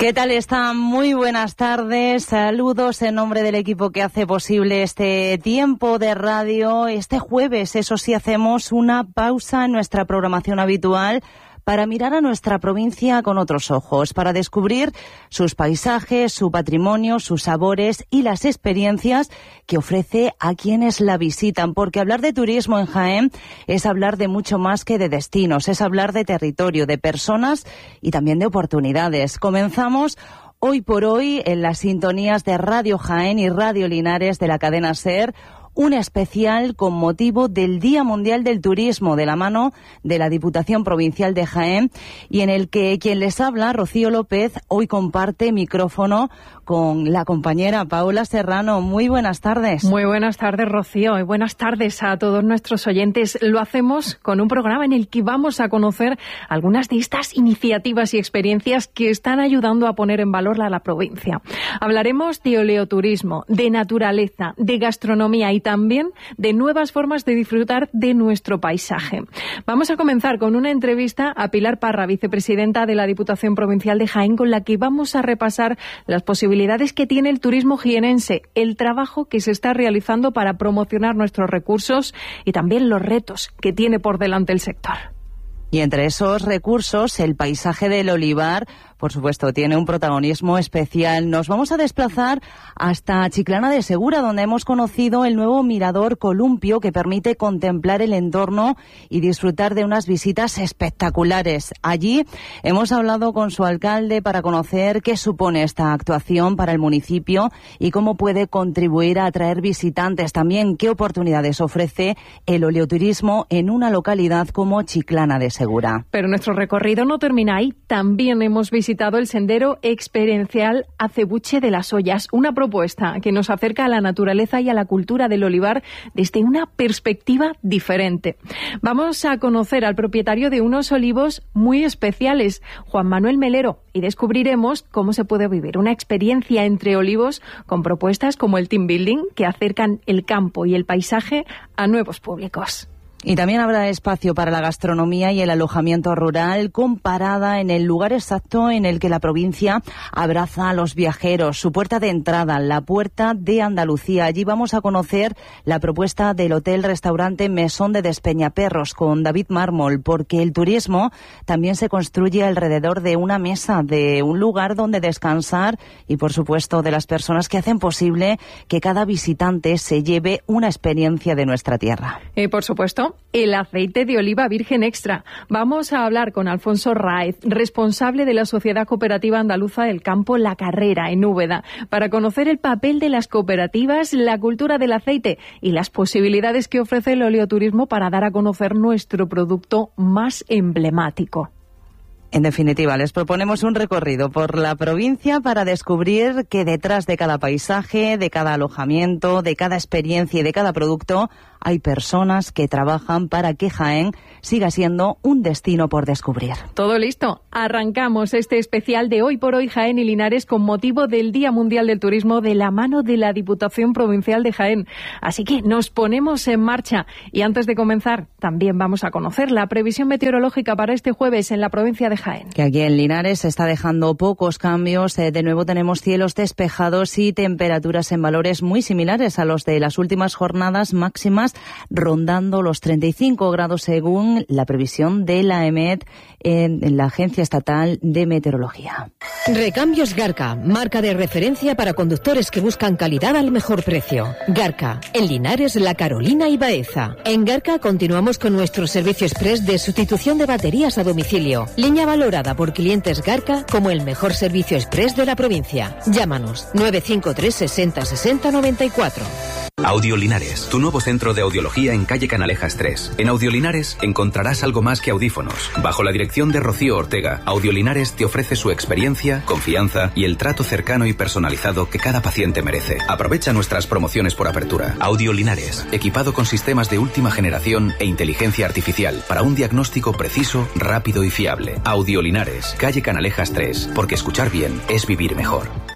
¿Qué tal están? Muy buenas tardes. Saludos en nombre del equipo que hace posible este tiempo de radio. Este jueves, eso sí, hacemos una pausa en nuestra programación habitual para mirar a nuestra provincia con otros ojos, para descubrir sus paisajes, su patrimonio, sus sabores y las experiencias que ofrece a quienes la visitan. Porque hablar de turismo en Jaén es hablar de mucho más que de destinos, es hablar de territorio, de personas y también de oportunidades. Comenzamos hoy por hoy en las sintonías de Radio Jaén y Radio Linares de la cadena SER, un especial con motivo del Día Mundial del Turismo de la mano de la Diputación Provincial de Jaén y en el que quien les habla, Rocío López, hoy comparte micrófono con la compañera Paula Serrano. Muy buenas tardes. Muy buenas tardes, Rocío, y buenas tardes a todos nuestros oyentes. Lo hacemos con un programa en el que vamos a conocer algunas de estas iniciativas y experiencias que están ayudando a poner en valor a la provincia. Hablaremos de oleoturismo, de naturaleza, de gastronomía y también de nuevas formas de disfrutar de nuestro paisaje. Vamos a comenzar con una entrevista a Pilar Parra, vicepresidenta de la Diputación Provincial de Jaén, con la que vamos a repasar las posibilidades que tiene el turismo jienense, el trabajo que se está realizando para promocionar nuestros recursos y también los retos que tiene por delante el sector. Y entre esos recursos, el paisaje del olivar, por supuesto, tiene un protagonismo especial. Nos vamos a desplazar hasta Chiclana de Segura, donde hemos conocido el nuevo mirador Columpio, que permite contemplar el entorno y disfrutar de unas visitas espectaculares. Allí hemos hablado con su alcalde para conocer qué supone esta actuación para el municipio y cómo puede contribuir a atraer visitantes. También qué oportunidades ofrece el oleoturismo en una localidad como Chiclana de Segura. Pero nuestro recorrido no termina ahí. También hemos visitado el sendero experiencial Acebuche de las Ollas, una propuesta que nos acerca a la naturaleza y a la cultura del olivar desde una perspectiva diferente. Vamos a conocer al propietario de unos olivos muy especiales, Juan Manuel Melero, y descubriremos cómo se puede vivir una experiencia entre olivos con propuestas como el team building, que acercan el campo y el paisaje a nuevos públicos. Y también habrá espacio para la gastronomía y el alojamiento rural, con parada en el lugar exacto en el que la provincia abraza a los viajeros. Su puerta de entrada, la Puerta de Andalucía. Allí vamos a conocer la propuesta del hotel-restaurante Mesón de Despeñaperros con David Mármol, porque el turismo también se construye alrededor de una mesa, de un lugar donde descansar y, por supuesto, de las personas que hacen posible que cada visitante se lleve una experiencia de nuestra tierra. Por supuesto, el aceite de oliva virgen extra. Vamos a hablar con Alfonso Raez, responsable de la Sociedad Cooperativa Andaluza del Campo La Carrera, en Úbeda, para conocer el papel de las cooperativas, la cultura del aceite y las posibilidades que ofrece el oleoturismo para dar a conocer nuestro producto más emblemático. En definitiva, les proponemos un recorrido por la provincia para descubrir que detrás de cada paisaje, de cada alojamiento, de cada experiencia y de cada producto hay personas que trabajan para que Jaén siga siendo un destino por descubrir. Todo listo. Arrancamos este especial de Hoy por Hoy Jaén y Linares con motivo del Día Mundial del Turismo de la mano de la Diputación Provincial de Jaén. Así que nos ponemos en marcha. Y antes de comenzar, también vamos a conocer la previsión meteorológica para este jueves en la provincia de Jaén. Que aquí en Linares se está dejando pocos cambios. De nuevo tenemos cielos despejados y temperaturas en valores muy similares a los de las últimas jornadas máximas, rondando los 35 grados según la previsión de la EMET en la Agencia Estatal de Meteorología. Recambios Garca, marca de referencia para conductores que buscan calidad al mejor precio. Garca, en Linares, La Carolina y Baeza. En Garca continuamos con nuestro servicio express de sustitución de baterías a domicilio. Línea valorada por clientes Garca como el mejor servicio express de la provincia. Llámanos 953 60 60 94. Audio Linares, tu nuevo centro de audiología en calle Canalejas 3. En Audio Linares encontrarás algo más que audífonos. Bajo la dirección de Rocío Ortega, Audio Linares te ofrece su experiencia, confianza y el trato cercano y personalizado que cada paciente merece. Aprovecha nuestras promociones por apertura. Audio Linares, equipado con sistemas de última generación e inteligencia artificial para un diagnóstico preciso, rápido y fiable. Audio Linares, calle Canalejas 3, porque escuchar bien es vivir mejor.